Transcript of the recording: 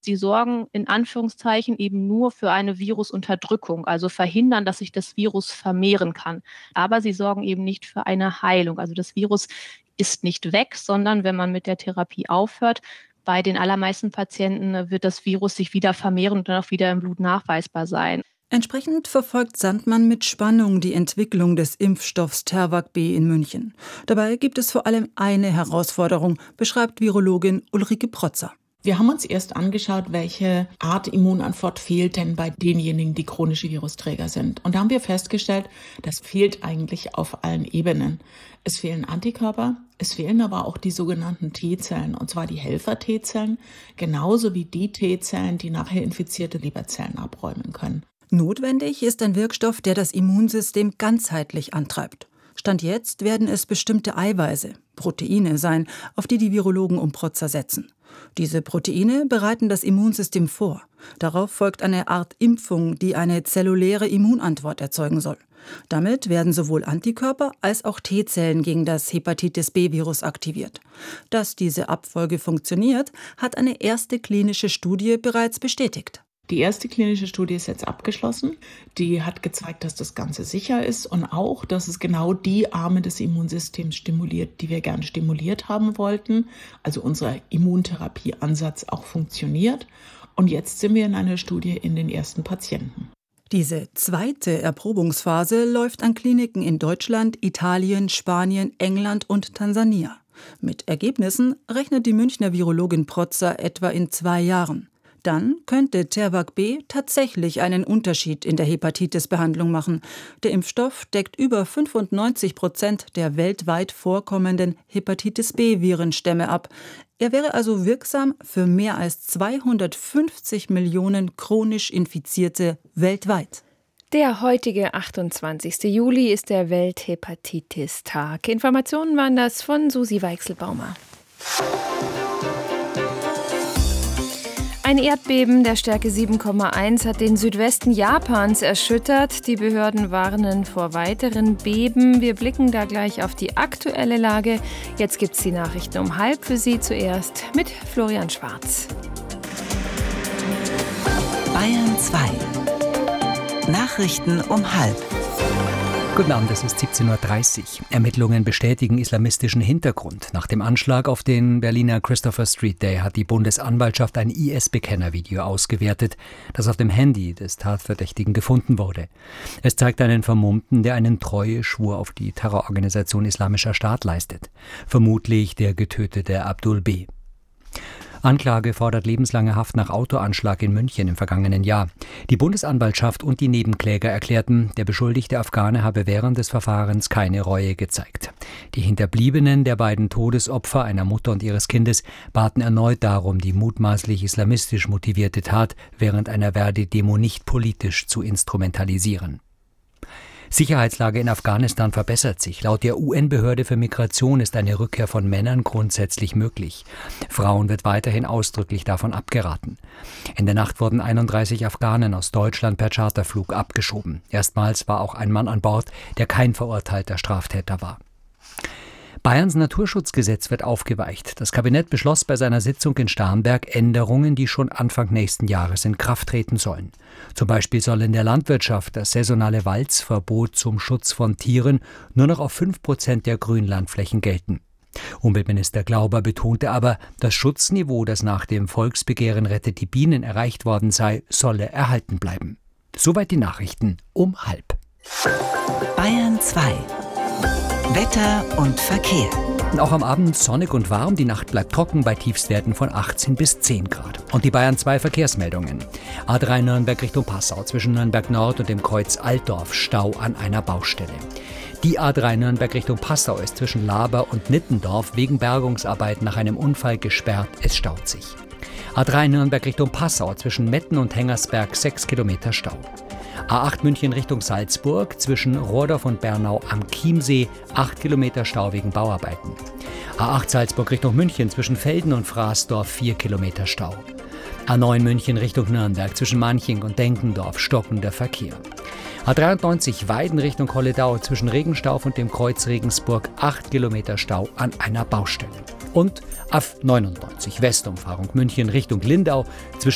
Sie sorgen in Anführungszeichen eben nur für eine Virusunterdrückung, also verhindern, dass sich das Virus vermehren kann. Aber sie sorgen eben nicht für eine Heilung. Also das Virus ist nicht weg, sondern wenn man mit der Therapie aufhört, bei den allermeisten Patienten wird das Virus sich wieder vermehren und dann auch wieder im Blut nachweisbar sein. Entsprechend verfolgt Sandmann mit Spannung die Entwicklung des Impfstoffs Tervak-B in München. Dabei gibt es vor allem eine Herausforderung, beschreibt Virologin Ulrike Protzer. Wir haben uns erst angeschaut, welche Art Immunantwort fehlt denn bei denjenigen, die chronische Virusträger sind. Und da haben wir festgestellt, das fehlt eigentlich auf allen Ebenen. Es fehlen Antikörper, es fehlen aber auch die sogenannten T-Zellen, und zwar die Helfer-T-Zellen, genauso wie die T-Zellen, die nachher infizierte Leberzellen abräumen können. Notwendig ist ein Wirkstoff, der das Immunsystem ganzheitlich antreibt. Stand jetzt werden es bestimmte Eiweiße, Proteine sein, auf die Virologen um Protzer setzen. Diese Proteine bereiten das Immunsystem vor. Darauf folgt eine Art Impfung, die eine zelluläre Immunantwort erzeugen soll. Damit werden sowohl Antikörper als auch T-Zellen gegen das Hepatitis-B-Virus aktiviert. Dass diese Abfolge funktioniert, hat eine erste klinische Studie bereits bestätigt. Die erste klinische Studie ist jetzt abgeschlossen. Die hat gezeigt, dass das Ganze sicher ist und auch, dass es genau die Arme des Immunsystems stimuliert, die wir gerne stimuliert haben wollten. Also unser Immuntherapieansatz auch funktioniert. Und jetzt sind wir in einer Studie in den ersten Patienten. Diese zweite Erprobungsphase läuft an Kliniken in Deutschland, Italien, Spanien, England und Tansania. Mit Ergebnissen rechnet die Münchner Virologin Protzer etwa in 2 Jahren. Dann könnte Tervak-B tatsächlich einen Unterschied in der Hepatitis-Behandlung machen. Der Impfstoff deckt über 95% der weltweit vorkommenden Hepatitis-B-Virenstämme ab. Er wäre also wirksam für mehr als 250 Millionen chronisch Infizierte weltweit. Der heutige 28. Juli ist der Welthepatitis-Tag. Informationen waren das von Susi Weichselbaumer. Ein Erdbeben der Stärke 7,1 hat den Südwesten Japans erschüttert. Die Behörden warnen vor weiteren Beben. Wir blicken da gleich auf die aktuelle Lage. Jetzt gibt's die Nachrichten um 12:30 für Sie zuerst mit Florian Schwarz. Bayern 2. Nachrichten um 12:30. Guten Abend, es ist 17:30 Uhr. Ermittlungen bestätigen islamistischen Hintergrund. Nach dem Anschlag auf den Berliner Christopher Street Day hat die Bundesanwaltschaft ein IS-Bekennervideo ausgewertet, das auf dem Handy des Tatverdächtigen gefunden wurde. Es zeigt einen Vermummten, der einen Treueschwur auf die Terrororganisation Islamischer Staat leistet. Vermutlich der getötete Abdul B. Anklage fordert lebenslange Haft nach Autoanschlag in München im vergangenen Jahr. Die Bundesanwaltschaft und die Nebenkläger erklärten, der beschuldigte Afghane habe während des Verfahrens keine Reue gezeigt. Die Hinterbliebenen der beiden Todesopfer, einer Mutter und ihres Kindes, baten erneut darum, die mutmaßlich islamistisch motivierte Tat während einer Verdi-Demo nicht politisch zu instrumentalisieren. Sicherheitslage in Afghanistan verbessert sich. Laut der UN-Behörde für Migration ist eine Rückkehr von Männern grundsätzlich möglich. Frauen wird weiterhin ausdrücklich davon abgeraten. In der Nacht wurden 31 Afghanen aus Deutschland per Charterflug abgeschoben. Erstmals war auch ein Mann an Bord, der kein verurteilter Straftäter war. Bayerns Naturschutzgesetz wird aufgeweicht. Das Kabinett beschloss bei seiner Sitzung in Starnberg Änderungen, die schon Anfang nächsten Jahres in Kraft treten sollen. Zum Beispiel soll in der Landwirtschaft das saisonale Walzverbot zum Schutz von Tieren nur noch auf 5% der Grünlandflächen gelten. Umweltminister Glauber betonte aber, das Schutzniveau, das nach dem Volksbegehren Rettet die Bienen erreicht worden sei, solle erhalten bleiben. Soweit die Nachrichten um 12:30. Bayern 2. Wetter und Verkehr. Auch am Abend sonnig und warm, die Nacht bleibt trocken bei Tiefstwerten von 18 bis 10 Grad. Und die Bayern 2 Verkehrsmeldungen. A3 Nürnberg Richtung Passau, zwischen Nürnberg Nord und dem Kreuz Altdorf, Stau an einer Baustelle. Die A3 Nürnberg Richtung Passau ist zwischen Laber und Nittendorf wegen Bergungsarbeit nach einem Unfall gesperrt, es staut sich. A3 Nürnberg Richtung Passau, zwischen Metten und Hengersberg 6 Kilometer Stau. A8 München Richtung Salzburg, zwischen Rohrdorf und Bernau am Chiemsee 8 Kilometer Stau wegen Bauarbeiten. A8 Salzburg Richtung München, zwischen Velden und Fraßdorf 4 Kilometer Stau. A9 München Richtung Nürnberg, zwischen Manching und Denkendorf stockender Verkehr. A93 Weiden Richtung Kolledau, zwischen Regenstauf und dem Kreuz Regensburg 8 Kilometer Stau an einer Baustelle. Und A99 Westumfahrung München Richtung Lindau, zwischen